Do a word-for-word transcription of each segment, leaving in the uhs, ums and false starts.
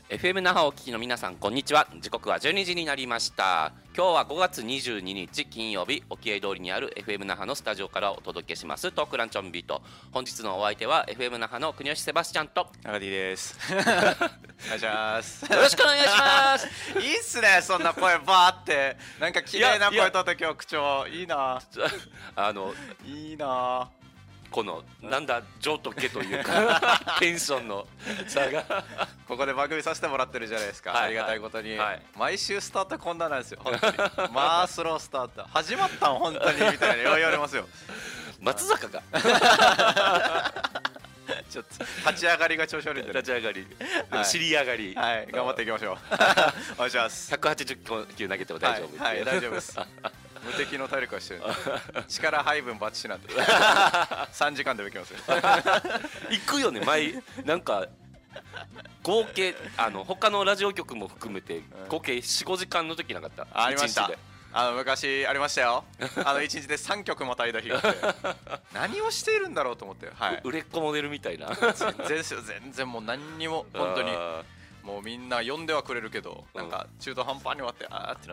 エフエム 那覇をお聞きの皆さん、こんにちは。時刻はじゅうにじになりました。今日はごがつにじゅうににち金曜日、沖永通りにある エフエム 那覇のスタジオからお届けしますトークランチョンビート。本日のお相手は エフエム 那覇の国吉セバスチャンと中 D です。お願いします。 よろしくお願いします。 いいっすね、そんな声バーってなんか綺麗な声とって今日口調いいな。 あのいいな。 このなんだ上と下というかテンションの差がここで番組させてもらってるじゃないですか、はいはい、ありがたいことに、はい、毎週スタートこんななんですよ本当にまあスロースタート始まったん本当にみたいな言われますよ松坂がちょっと立ち上がりが調子悪いんで、ね、 立ち上がり、はい、尻上がり、 はい、頑張っていきましょうお願いします。 ひゃくはちじゅっキロ投げても大丈夫、 はい、はい、大丈夫です無敵の体力はしてる力配分バッチシなんでさんじかんでできますよ行くよね。前なんか合計あの他のラジオ局も含めて合計 よん、ごじかんの時なかった？ ありました。あの昔ありましたよあのいちにちでさんきょくまたいだ日があって何をしているんだろうと思って、はい、 売れっ子モデルみたいな全然ですよ、全然もう何にも本当にもうみんな呼んではくれるけど、うん、なんか中途半端に終わってあーってな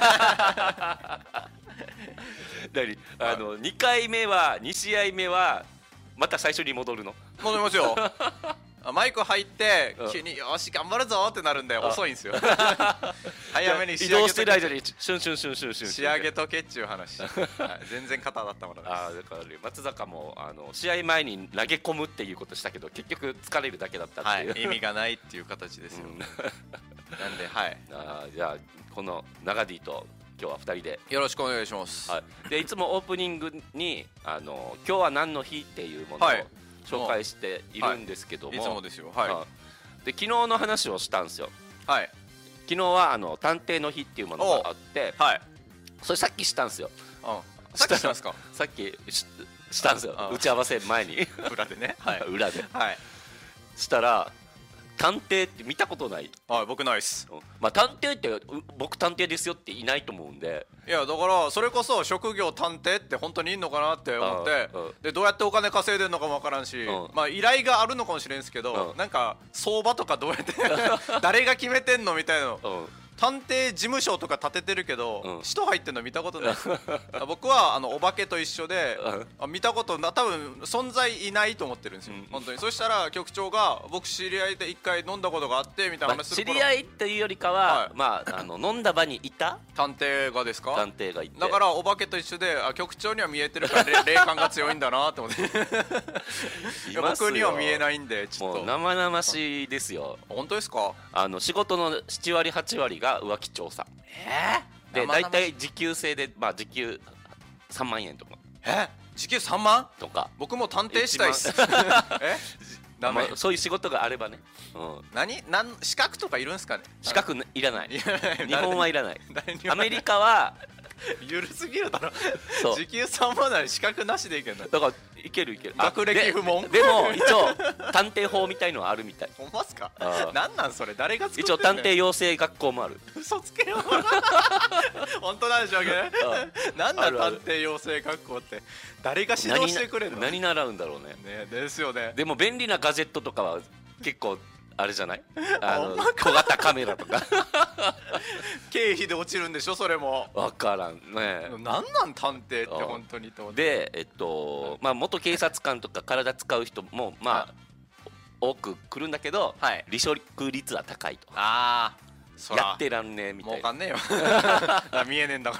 ってあのにかいめはにしあいめはまた最初に戻るの？ 戻りますよマイク入って急によし頑張るぞってなるんで遅いんですよ早めに仕上げとけ、移動してる間にシュンシュンシュンシュンシュン仕上げとけっちゅう話、はい、全然肩だったものです。 あだから松坂もあの試合前に投げ込むっていうことしたけど結局疲れるだけだったっていう、 はい、意味がないっていう形ですよ、うん、なんではいあじゃあこの長 D と今日はふたりでよろしくお願いします、 はい、でいつもオープニングにあの今日は何の日っていうものを、はい紹介しているんですけども、 はい、いつもですよ、はい、 で昨日の話をしたんですよ、 はい、 昨日はあの探偵の日っていうものがあって、はい、それさっきしたんですよ。 さっきしたんですか？ さっき し, したんですよ打ち合わせ前に裏でね、はい、 裏で、 はい、 したら探偵って見たことない？ はい、僕ないっす。 まあ探偵って僕探偵ですよっていないと思うんで、 いやだからそれこそ職業探偵って本当にいいのかなって思って、でどうやってお金稼いでるのかもわからんし、まあ依頼があるのかもしれんすけど、なんか相場とかどうやって誰が決めてんのみたいなの探偵事務所とか建ててるけど、うん、使途入ってんの見たことない僕はあのお化けと一緒で、うん、見たことな多分存在いないと思ってるんですよ、うん、本当に。そしたら局長が僕知り合いで一回飲んだことがあってみたいな話するから、 まあ、知り合いっていうよりかは、はい、まああの飲んだ場にいた探偵がですか？ 探偵がいて、 だからお化けと一緒であ局長には見えてるから霊感が強いんだなと思って僕には見えないんでちょっともう生々しいですよ。 本当ですか？ あの仕事のななわりはちわりが浮気調査、 えー、で大体時給制で、まあ、時給さんまんえんとか、 えー、時給さんまんとか僕も探偵したいっすえダメ、まあ、そういう仕事があればね、 うん、何なん資格とかいるんすかね？ 資格いらない日本はいらないアメリカはゆるすぎるだろ時給さんまんなら資格なしでいけんだ。 だからいけるいける学歴不問で, でも一応探偵法みたいのはあるみたい。 ほんまっすか？なんなんそれ誰が作ってんの？ 一応探偵養成学校もある。 嘘つけよ本当なんでしょうけどなんだ探偵養成学校って誰が指導してくれるの？ 何習うんだろう ね, ねですよね。 でも便利なガジェットとかは結構あれじゃない？あの小型カメラとか経費で落ちるんでしょそれも。 分からんね。 なんなん探偵って本当にと思って。 でえっとまあ元警察官とか体使う人もまあ多く来るんだけど、はい、離職率は高いと。 ああやってらんねえみたいな。 儲かんねえよ見えねえんだ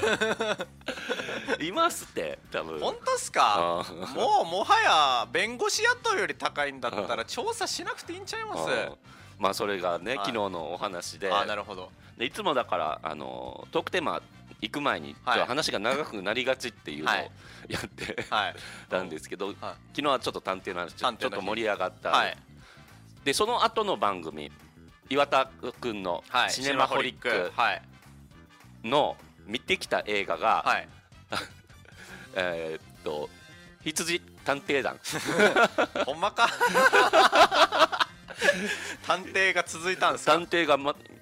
からいますって多分。 本当っすか？もうもはや弁護士雇うより高いんだったら調査しなくていいんちゃいます？ まあそれがね昨日のお話で、 あなるほど。 でいつもだからあのトークテーマ行く前に、はい、話が長くなりがちっていうのをやってたんですけど、はい、昨日はちょっと探偵の話ちょっと盛り上がった、はい、でその後の番組岩田くんのシネマホリックの見てきた映画が、はい、えっと羊探偵団ほんまか探偵が続いたんですか？ 探偵が、ま、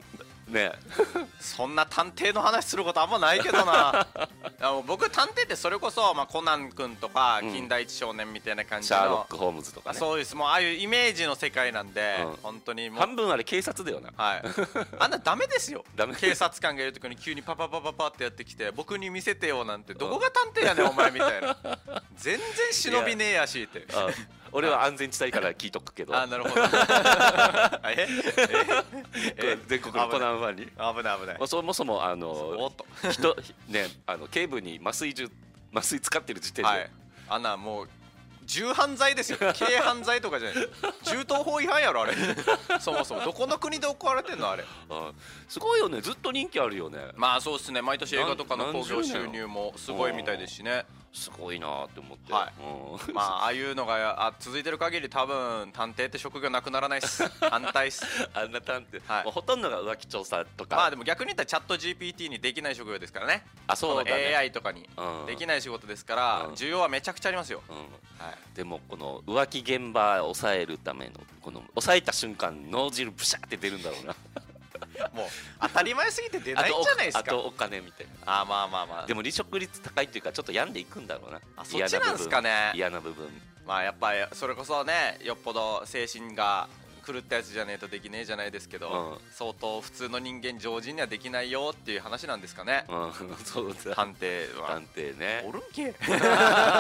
ねそんな探偵の話することあんまないけどな僕探偵ってそれこそ、まあ、コナン君とか金田一少年みたいな感じの、 シャーロック・ホームズとかね、 そうです、もうああいうイメージの世界なんで、うん、本当にもう半分あれ警察だよな、 はい、あんなダメですよダメ警察官がいるときに急にパパパパパってやってきて僕に見せてよなんて、どこが探偵やねんお前みたいな全然忍びねえやしって俺は安全地帯から聞いとくけどあ、なるほどええ全国のコナンファンに危ない危ない、 そもそもあの人ね、あの警部に麻酔銃麻酔使ってる時点で、はい、 あんなもう重犯罪ですよ、軽犯罪とかじゃない銃刀法違反やろあれそもそもどこの国で行われてんのあれ、 あすごいよね、ずっと人気あるよね。 まあそうですね、毎年映画とかの興行収入もすごいみたいですしね、 すごいなって思って、 はい、うん、まあああいうのがあ続いてる限り多分探偵って職業なくならないっす反対っすあんな探偵、 はい、 もうほとんどが浮気調査とか、 まあでも逆に言ったらチャット ジーピーティー にできない職業ですからね、 あそうだね、 エーアイ とかにできない仕事ですから、うん、需要はめちゃくちゃありますよ、うん、はい、 でもこの浮気現場を抑えるためのこの抑えた瞬間脳汁ブシャーって出るんだろうなもう当たり前すぎて出ないんじゃないですか。 あとお金みたいな。 あまあまあまあ。 でも離職率高いっていうかちょっと病んでいくんだろうな。 あそっちなんですかね。 嫌な部分。 まあやっぱりそれこそね、よっぽど精神が狂ったやつじゃねえとできねえじゃないですけど、うん、相当普通の人間常人にはできないよっていう話なんですかね。 うん、そうです。 探偵は。 探偵ね。 おるんけ